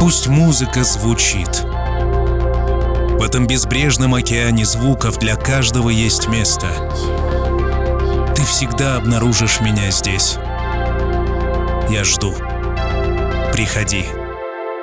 Пусть музыка звучит. В этом безбрежном океане звуков для каждого есть место. Ты всегда обнаружишь меня здесь. Я жду. Приходи.